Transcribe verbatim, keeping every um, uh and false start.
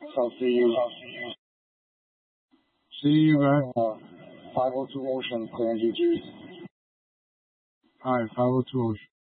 So see you. See you guys. Uh, five oh two Ocean, clear and G Gs. All right, five oh two Ocean.